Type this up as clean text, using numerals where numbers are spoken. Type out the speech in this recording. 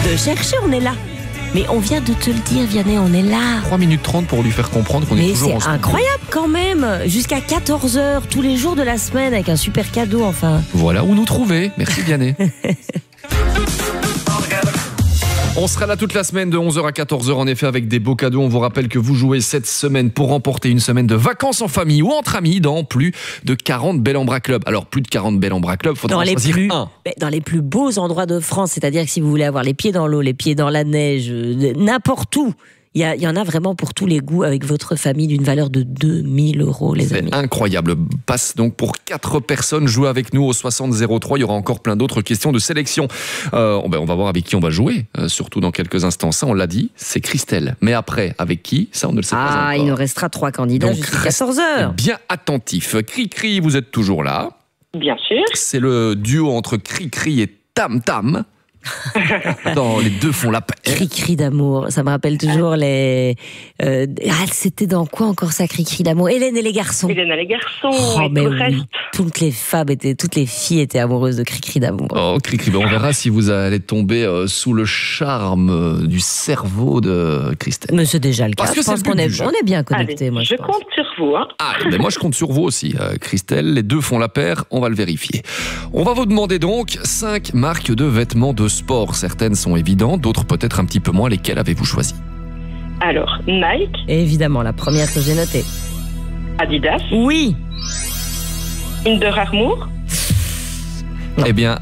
de chercher, on est là. Mais on vient de te le dire, Vianney, on est là. 3 minutes 30 pour lui faire comprendre qu'on est toujours Mais en c'est studio. incroyable quand même. Jusqu'à 14h, tous les jours de la semaine, avec un super cadeau, enfin. Voilà où nous trouver. Merci Vianney. On sera là toute la semaine de 11h à 14h en effet avec des beaux cadeaux. On vous rappelle que vous jouez cette semaine pour remporter une semaine de vacances en famille ou entre amis dans plus de 40 Bel en Bras Club. Alors plus de 40 Bel en Bras Club, faudra en choisir un. Dans les plus beaux endroits de France, c'est-à-dire que si vous voulez avoir les pieds dans l'eau, les pieds dans la neige, n'importe où. Il y en a vraiment pour tous les goûts avec votre famille d'une valeur de 2000 €, les amis. C'est incroyable. Passe donc pour 4 personnes. Jouez avec nous au 6003. Il y aura encore plein d'autres questions de sélection. On va voir avec qui on va jouer, surtout dans quelques instants. Ça, on l'a dit, c'est Christelle. Mais après, avec qui? Ça, on ne le sait pas encore. Il nous restera 3 candidats donc, jusqu'à 14h. Bien attentif. Cri-Cri, vous êtes toujours là? Bien sûr. C'est le duo entre Cri-Cri et Tam Tam. Dans Les Deux font la paix. Cri-cri d'amour, ça me rappelle toujours les... c'était dans quoi encore ça, Cri-cri d'amour? Hélène et les garçons. Hélène et les garçons, Oh, et mais tout le oui, reste. toutes les filles étaient amoureuses de Cri-cri d'amour. Oh, Cri-Cri, on verra si vous allez tomber sous le charme du cerveau de Christelle. Mais c'est déjà le cas. Parce que Je pense c'est le but qu'on du jeu. est bien connectés, Allez, moi, je pense. compte sur vous. Hein. Moi je compte sur vous aussi, Christelle. Les deux font la paire, on va le vérifier. On va vous demander donc 5 marques de vêtements de sport. Certaines sont évidentes, d'autres peut-être un petit peu moins. Lesquelles avez-vous choisi? Alors, Nike, Et évidemment, la première que j'ai notée. Adidas, Oui. Under Armour, Eh bien,